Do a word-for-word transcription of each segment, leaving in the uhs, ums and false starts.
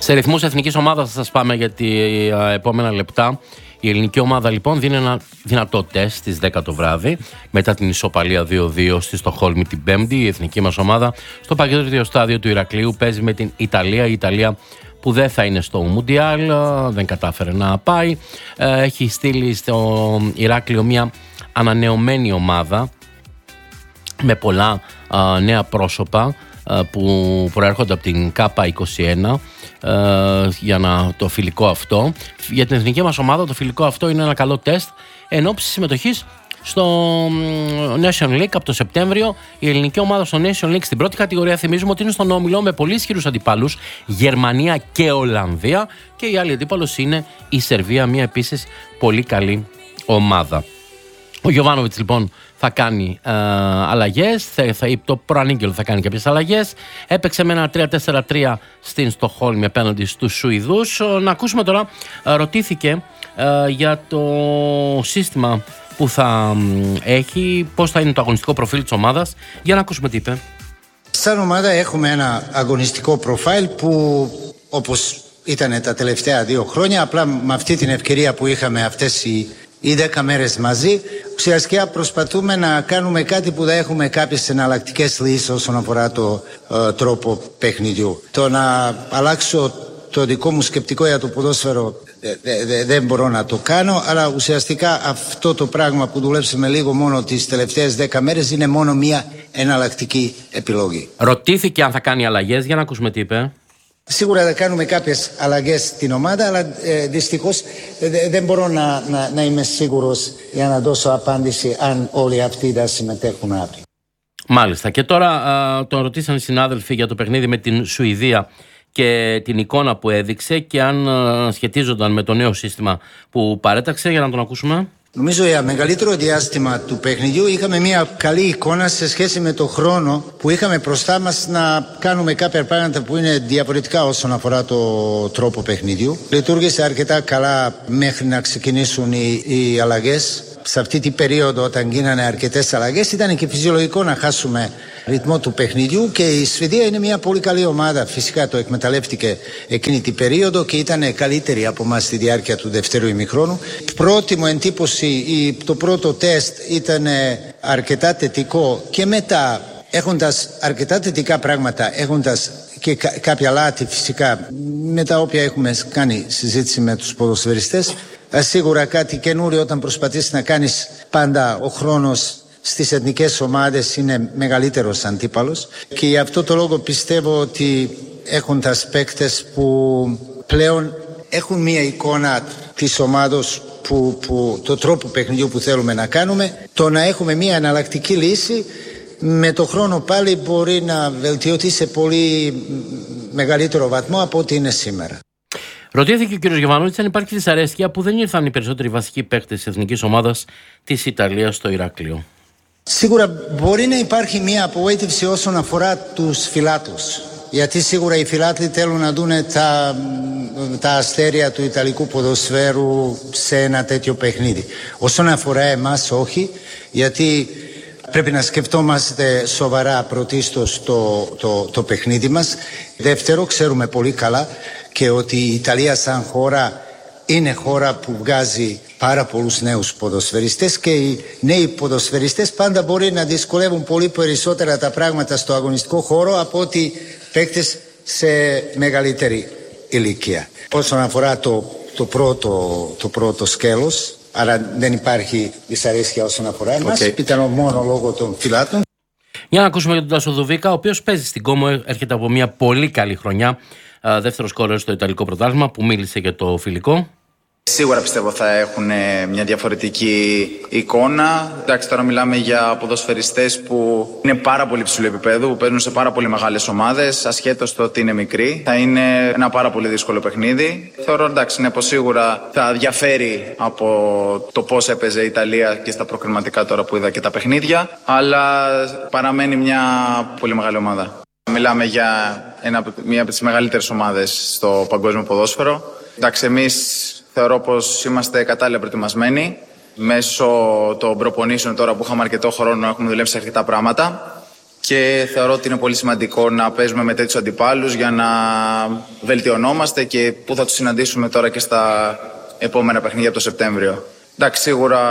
Σε ρυθμούς εθνικής ομάδας θα σας πάμε για τα επόμενα λεπτά. Η ελληνική ομάδα λοιπόν δίνει ένα δυνατό τεστ στις δέκα το βράδυ μετά την ισοπαλία δύο δύο στη Στοκχόλμη την Πέμπτη. Η εθνική μας ομάδα στο παγκόσμιο στάδιο του Ηρακλείου παίζει με την Ιταλία. Η Ιταλία που δεν θα είναι στο Μουντιάλ, δεν κατάφερε να πάει. Έχει στείλει στο Ηράκλειο μια ανανεωμένη ομάδα με πολλά α, νέα πρόσωπα α, που προέρχονται από την ΚΑΠΑ είκοσι ένα α, για να, το φιλικό αυτό. Για την εθνική μας ομάδα το φιλικό αυτό είναι ένα καλό τεστ εν ώψη συμμετοχής στο Nation League από το Σεπτέμβριο. Η ελληνική ομάδα στο Nation League στην πρώτη κατηγορία, θυμίζουμε ότι είναι στον όμιλο με πολύ ισχυρούς αντιπάλους, Γερμανία και Ολλανδία, και η άλλη αντίπαλος είναι η Σερβία, μια επίσης πολύ καλή ομάδα. Ο Γιοβάνοβιτς λοιπόν θα κάνει ε, αλλαγές, θα, θα, το προανήγγελο θα κάνει κάποιες αλλαγές. Έπαιξε με ένα τρία τέσσερα τρία στην Στοκχόλμη απέναντι στους Σουηδούς. Να ακούσουμε τώρα, ε, ρωτήθηκε ε, για το σύστημα που θα έχει, πώς θα είναι το αγωνιστικό προφίλ της ομάδας. Για να ακούσουμε τι είπε. Σαν ομάδα έχουμε ένα αγωνιστικό προφίλ που όπως ήταν τα τελευταία δύο χρόνια, απλά με αυτή την ευκαιρία που είχαμε αυτές οι οι δέκα μέρες μαζί, ουσιαστικά προσπαθούμε να κάνουμε κάτι που θα έχουμε κάποιες εναλλακτικές λύσεις όσον αφορά το ε, τρόπο παιχνιδιού. Το να αλλάξω το δικό μου σκεπτικό για το ποδόσφαιρο δε, δε, δε, δεν μπορώ να το κάνω, αλλά ουσιαστικά αυτό το πράγμα που δουλέψαμε λίγο μόνο τις τελευταίες δέκα μέρες είναι μόνο μία εναλλακτική επιλογή. Ρωτήθηκε αν θα κάνει αλλαγές, για να ακούσουμε τι είπε. Σίγουρα θα κάνουμε κάποιες αλλαγές στην ομάδα, αλλά ε, δυστυχώς ε, δεν μπορώ να, να, να είμαι σίγουρος για να δώσω απάντηση αν όλοι αυτοί θα συμμετέχουν αύριο. Μάλιστα. Και τώρα α, τον ρωτήσαν οι συνάδελφοι για το παιχνίδι με την Σουηδία και την εικόνα που έδειξε και αν α, σχετίζονταν με το νέο σύστημα που παρέταξε. Για να τον ακούσουμε. Νομίζω για μεγαλύτερο διάστημα του παιχνιδιού είχαμε μια καλή εικόνα σε σχέση με το χρόνο που είχαμε μπροστά μας να κάνουμε κάποια πράγματα που είναι διαφορετικά όσον αφορά το τρόπο παιχνιδιού. Λειτουργήσε αρκετά καλά μέχρι να ξεκινήσουν οι, οι αλλαγές. Σε αυτή την περίοδο όταν γίνανε αρκετές αλλαγές ήταν και φυσιολογικό να χάσουμε ρυθμό του παιχνιδιού και η Σουηδία είναι μια πολύ καλή ομάδα. Φυσικά το εκμεταλλεύτηκε εκείνη την περίοδο και ήταν καλύτερη από εμάς στη διάρκεια του δευτέρου ημιχρόνου. Πρώτη μου εντύπωση, το πρώτο τεστ ήταν αρκετά θετικό και μετά έχοντας αρκετά θετικά πράγματα, έχοντας και κάποια λάθη φυσικά με τα οποία έχουμε κάνει συζήτηση με τους ποδοσφαιριστές. Σίγουρα κάτι καινούριο όταν προσπαθείς να κάνεις πάντα ο χρόνος στις εθνικές ομάδες είναι μεγαλύτερος αντίπαλος και γι' αυτό το λόγο πιστεύω ότι έχοντας παίκτες που πλέον έχουν μια εικόνα της ομάδος που, που, το τρόπο παιχνιδιού που θέλουμε να κάνουμε, το να έχουμε μια εναλλακτική λύση με το χρόνο πάλι μπορεί να βελτιωθεί σε πολύ μεγαλύτερο βαθμό από ό,τι είναι σήμερα. Ρωτήθηκε ο κ. Γιοβάνοβιτς αν υπάρχει δυσαρέσκεια που δεν ήρθαν οι περισσότεροι βασικοί παίκτες της εθνικής ομάδας της Ιταλίας στο Ηράκλειο. Σίγουρα μπορεί να υπάρχει μια απογοήτευση όσον αφορά τους φιλάτους. Γιατί σίγουρα οι φιλάτλοι θέλουν να δουν τα, τα αστέρια του Ιταλικού ποδοσφαίρου σε ένα τέτοιο παιχνίδι. Όσον αφορά εμάς όχι, γιατί πρέπει να σκεφτόμαστε σοβαρά πρωτίστως το, το, το παιχνίδι μας. Δεύτερο, ξέρουμε πολύ καλά και ότι η Ιταλία σαν χώρα είναι χώρα που βγάζει πάρα πολλούς νέους ποδοσφαιριστές και οι νέοι ποδοσφαιριστές πάντα μπορεί να δυσκολεύουν πολύ περισσότερα τα πράγματα στο αγωνιστικό χώρο από ότι παίκτες σε μεγαλύτερη ηλικία. Όσον αφορά το, το, πρώτο, το πρώτο σκέλος, άρα δεν υπάρχει δυσαρέσκεια όσον αφορά εμάς, okay. Ήταν μόνο λόγω των φιλάτων. Για να ακούσουμε για τον Τάσο Δουβίκα, ο οποίος παίζει στην Κόμο, έρχεται από μια πολύ καλή χρονιά, δεύτερος σκόρερ στο Ιταλικό πρωτάθλημα, που μίλησε για το φιλικό. Σίγουρα πιστεύω θα έχουν μια διαφορετική εικόνα. Εντάξει, τώρα μιλάμε για ποδοσφαιριστές που είναι πάρα πολύ ψηλού επίπεδου, που παίζουν σε πάρα πολύ μεγάλες ομάδες, ασχέτως το ότι είναι μικροί. Θα είναι ένα πάρα πολύ δύσκολο παιχνίδι. Θεωρώ εντάξει, ναι, πως σίγουρα θα διαφέρει από το πώς έπαιζε η Ιταλία και στα προκριματικά τώρα που είδα και τα παιχνίδια, αλλά παραμένει μια πολύ μεγάλη ομάδα. Μιλάμε για ένα, μια από τις μεγαλύτερες ομάδες στο παγκόσμιο ποδόσφαιρο. Εντάξει, εμείς θεωρώ πως είμαστε κατάλληλα προετοιμασμένοι. Μέσω των προπονήσεων τώρα που είχαμε αρκετό χρόνο έχουμε δουλέψει αρκετά πράγματα. και θεωρώ ότι είναι πολύ σημαντικό να παίζουμε με τέτοιους αντιπάλους για να βελτιωνόμαστε και που θα τους συναντήσουμε τώρα και στα επόμενα παιχνίδια από το Σεπτέμβριο. Εντάξει, σίγουρα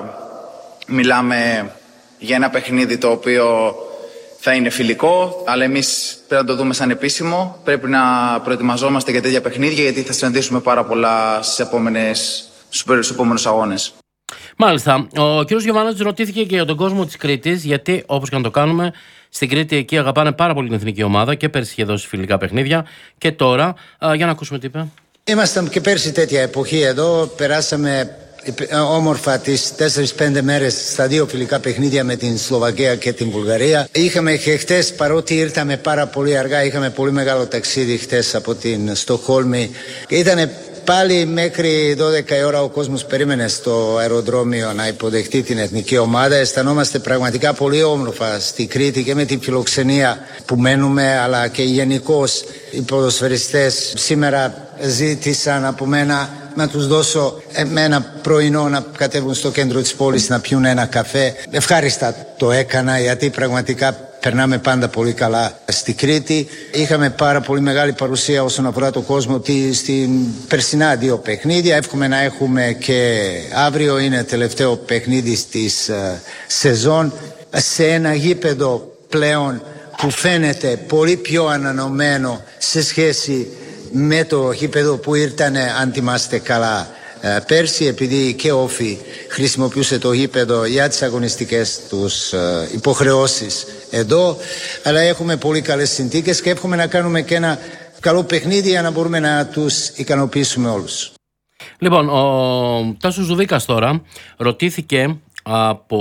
μιλάμε για ένα παιχνίδι το οποίο θα είναι φιλικό, αλλά εμείς πρέπει να το δούμε σαν επίσημο. Πρέπει να προετοιμαζόμαστε για τέτοια παιχνίδια, γιατί θα συναντήσουμε πάρα πολλά στις επόμενες, στους επόμενους αγώνες. Μάλιστα. Ο κ. Γιωβάνοβιτς ρωτήθηκε και για τον κόσμο της Κρήτης, γιατί όπως και να το κάνουμε, στην Κρήτη εκεί αγαπάνε πάρα πολύ την εθνική ομάδα και πέρσι είχε δώσει φιλικά παιχνίδια και τώρα. Α, για να ακούσουμε τι είπε. Ήμασταν και πέρσι τέτοια εποχή εδώ, περάσαμε όμορφα τις τέσσερις πέντε μέρες στα δύο φιλικά παιχνίδια με την Σλοβακία και την Βουλγαρία. Είχαμε και χτες, παρότι ήρθαμε πάρα πολύ αργά, είχαμε πολύ μεγάλο ταξίδι χτες από την Στοκχόλμη. Ήτανε πάλι μέχρι δώδεκα η ώρα ο κόσμος περίμενε στο αεροδρόμιο να υποδεχτεί την εθνική ομάδα. Αισθανόμαστε πραγματικά πολύ όμορφα στη Κρήτη και με την φιλοξενία που μένουμε, αλλά και γενικώς οι ποδοσφαιριστές σήμερα ζήτησαν από μένα να τους δώσω ένα πρωινό να κατέβουν στο κέντρο της πόλης να πιούν ένα καφέ. Ευχάριστα το έκανα, γιατί πραγματικά περνάμε πάντα πολύ καλά στη Κρήτη. Είχαμε πάρα πολύ μεγάλη παρουσία όσον αφορά το κόσμο στην περσινά δύο παιχνίδια. Εύχομαι να έχουμε και αύριο, είναι τελευταίο παιχνίδι της uh, σεζόν, σε ένα γήπεδο πλέον που φαίνεται πολύ πιο ανανεωμένο σε σχέση με το γήπεδο που ήρθανε, αν θυμάστε καλά, πέρσι, επειδή και Όφη χρησιμοποιούσε το γήπεδο για τις αγωνιστικές τους υποχρεώσεις εδώ. Αλλά έχουμε πολύ καλές συνθήκες και εύχομαι να κάνουμε και ένα καλό παιχνίδι για να μπορούμε να τους ικανοποιήσουμε όλους. Λοιπόν, ο Τάσος Δουδίκας τώρα ρωτήθηκε από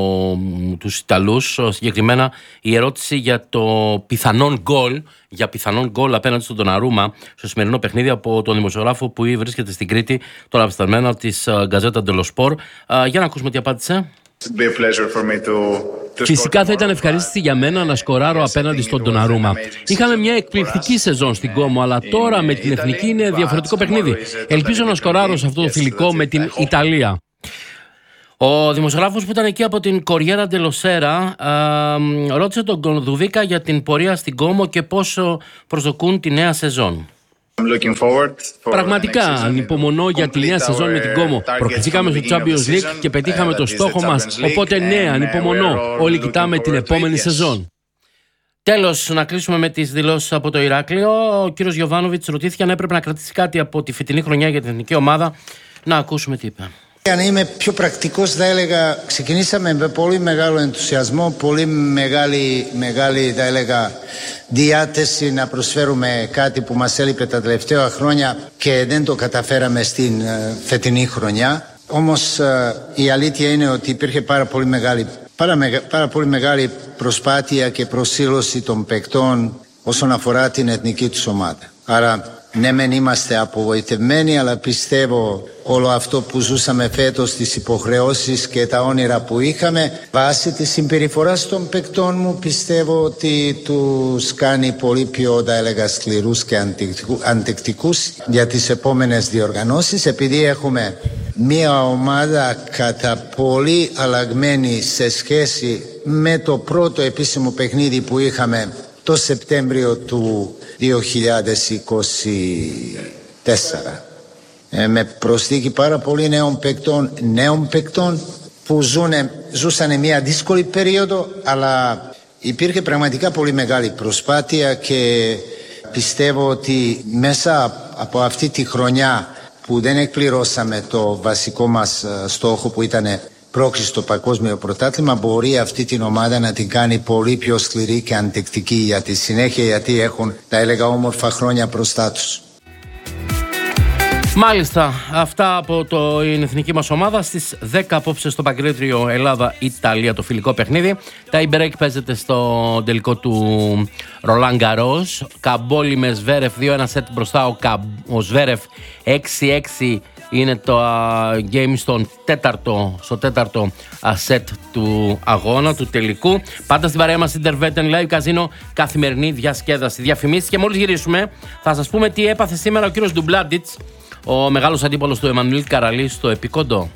τους Ιταλούς, συγκεκριμένα η ερώτηση για το πιθανόν γκολ, για πιθανόν γκολ απέναντι στον Ντοναρούμα στο σημερινό παιχνίδι, από τον δημοσιογράφο που βρίσκεται στην Κρήτη, τον απεσταλμένο της Γκαζέτα ντελο Σπορ. Για να ακούσουμε τι απάντησε. Φυσικά θα ήταν ευχαρίστηση για μένα να σκοράρω απέναντι στον Ντοναρούμα. Είχαμε μια εκπληκτική σεζόν στην Κόμο, αλλά τώρα με την εθνική είναι διαφορετικό παιχνίδι. Ελπίζω να σκοράρω σε αυτό το φιλικό με την Ιταλία. Ο δημοσιογράφος που ήταν εκεί από την Κοριέρα ντελο Σέρα ρώτησε τον Δουδίκα για την πορεία στην Κόμο και πόσο προσδοκούν τη νέα σεζόν. Πραγματικά ανυπομονώ για τη νέα σεζόν με την Κόμο. Προκριθήκαμε στο Champions League και πετύχαμε το στόχο μας. Οπότε ναι, ανυπομονώ. Όλοι κοιτάμε την επόμενη σεζόν. Τέλος, να κλείσουμε με τις δηλώσεις από το Ηράκλειο. Ο κύριος Γιωβάνοβιτς ρωτήθηκε αν έπρεπε να κρατήσει κάτι από τη φετινή χρονιά για την εθνική ομάδα. Να ακούσουμε τι είπε. Αν είμαι πιο πρακτικός, θα έλεγα, ξεκινήσαμε με πολύ μεγάλο ενθουσιασμό, πολύ μεγάλη, μεγάλη θα έλεγα, διάθεση να προσφέρουμε κάτι που μας έλειπε τα τελευταία χρόνια και δεν το καταφέραμε στην uh, φετινή χρονιά. Όμως uh, η αλήθεια είναι ότι υπήρχε πάρα πολύ μεγάλη, πάρα, πάρα πολύ μεγάλη προσπάθεια και προσήλωση των παικτών όσον αφορά την εθνική τους ομάδα. Άρα ναι, μεν είμαστε απογοητευμένοι, αλλά πιστεύω όλο αυτό που ζούσαμε φέτος, τις υποχρεώσεις και τα όνειρα που είχαμε, βάσει της συμπεριφοράς των παικτών μου, πιστεύω ότι τους κάνει πολύ πιο, θα έλεγα, σκληρούς και αντεκτικούς για τις επόμενες διοργανώσεις, επειδή έχουμε μια ομάδα κατά πολύ αλλαγμένη σε σχέση με το πρώτο επίσημο παιχνίδι που είχαμε το Σεπτέμβριο του δύο χιλιάδες είκοσι τέσσερα. Ε, με προσθήκη πάρα πολύ νέων παικτών, νέων παικτών που ζουνε, ζούσαν μια δύσκολη περίοδο, αλλά υπήρχε πραγματικά πολύ μεγάλη προσπάθεια και πιστεύω ότι μέσα από αυτή τη χρονιά που δεν εκπληρώσαμε το βασικό μας στόχο που ήταν πρόκριση στο παγκόσμιο πρωτάθλημα, μπορεί αυτή την ομάδα να την κάνει πολύ πιο σκληρή και αντεκτική για τη συνέχεια, γιατί έχουν, τα έλεγα, όμορφα χρόνια μπροστά τους. Μάλιστα, αυτά από το, την εθνική μας ομάδα. Στις δέκα απόψε στο Παγκρίτριο Ελλάδα-Ιταλία το φιλικό παιχνίδι. Τα break παίζεται στο τελικό του Ρολάν Γκαρός. Καμπόλι με Σβέρεφ δύο ένα σετ μπροστά. Ο, Καμ, ο Σβέρεφ έξι έξι είναι το uh, game στον τέταρτο, στο τέταρτο uh, set του αγώνα, του τελικού. Πάντα στην παρέα μας Intervetten Live Casino, καθημερινή διασκέδαση, διαφημίσεις, και μόλις γυρίσουμε θα σας πούμε τι έπαθε σήμερα ο κύριος Ντουμπλάντιτς, ο μεγάλος αντίπαλος του Εμμανουήλ Καραλή στο Επικόντο.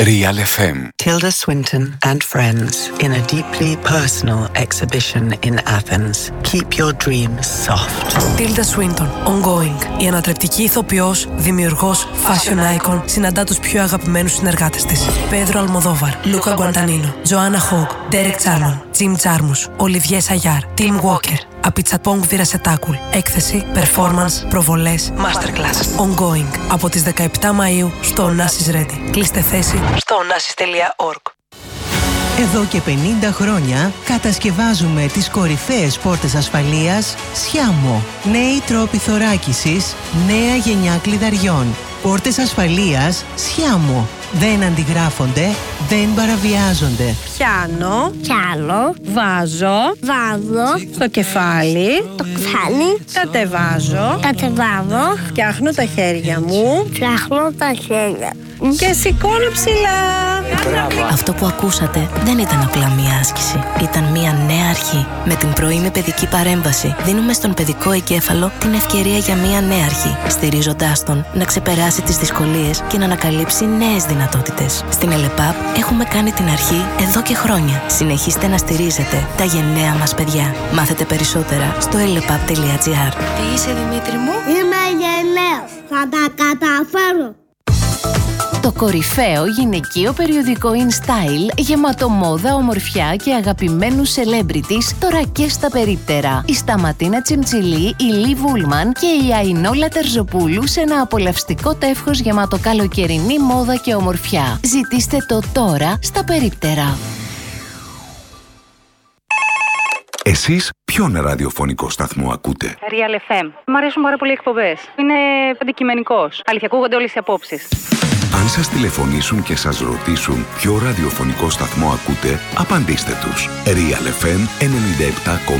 Real εφ εμ. Tilda Swinton and friends in a deeply personal exhibition in Athens. Keep your dreams soft. Tilda Swinton, ongoing. Η ανατρεπτική ηθοποιός, δημιουργός, fashion icon, συναντά τους πιο αγαπημένους συνεργάτες της. Πέδρο Αλμοδόβαρ, Λούκα Γκουαντανίνο, Τζοάννα Χόγκ, Ντέρεκ Τσάρμον, Τζιμ Τζάρμους, Ολιβιέ Σαγιάρ, Τιμ Walker. Απιτσαπόγκ Βιρασετάκουλ. Έκθεση, performance, προβολές, masterclass. Ongoing. Από τις δεκαεπτά Μαΐου στο Onassis Ready. Κλείστε θέση στο onassis τελεία org. Εδώ και πενήντα χρόνια κατασκευάζουμε τις κορυφαίες πόρτες ασφαλείας Σιάμο. Νέοι τρόποι θωράκισης, νέα γενιά κλειδαριών. Πόρτες ασφαλείας Σιάμο. Δεν αντιγράφονται, δεν παραβιάζονται. Πιάνω, πιάνω, βάζω, βάζω, στο κεφάλι, το κεφάλι, κατεβάζω, κατεβάζω, φτιάχνω τα χέρια μου, φτιάχνω τα χέρια και σηκώνω ψηλά. Αυτό που ακούσατε δεν ήταν απλά μία άσκηση. Ήταν μία νέα αρχή. Με την πρωινή παιδική παρέμβαση δίνουμε στον παιδικό εγκέφαλο την ευκαιρία για μία νέα αρχή, στηρίζοντάς τον να ξεπεράσει τις δυσκολίες και να ανακαλύψει νέες δυνατότητες. Στην ΕΛΕΠΑΠ έχουμε κάνει την αρχή εδώ και χρόνια. Συνεχίστε να στηρίζετε τα γενναία μας παιδιά. Μάθετε περισσότερα στο ελεπαπ τελεία τζι άρ. Τι είσαι, Δημήτρη μου? Είμαι γενναίος. Θα τα καταφέρω. Το κορυφαίο γυναικείο περιοδικό InStyle, γεμάτο μόδα, ομορφιά και αγαπημένους celebrities, τώρα και στα περίπτερα. Η Σταματίνα Τσιμτσιλή, η Λι Βούλμαν και η Αϊνόλα Τερζοπούλου σε ένα απολαυστικό τεύχος γεμάτο καλοκαιρινή μόδα και ομορφιά. Ζητήστε το τώρα στα περίπτερα. Εσείς ποιον ραδιοφωνικό σταθμό ακούτε? Real εφ εμ. Μ' αρέσουν πάρα πολύ οι εκπομπές. Είναι αντικειμενικός. Αλήθεια, ακούγονται όλες οι απόψεις. Αν σας τηλεφωνήσουν και σας ρωτήσουν ποιο ραδιοφωνικό σταθμό ακούτε, απαντήστε τους. Real εφ εμ ενενήντα επτά κόμμα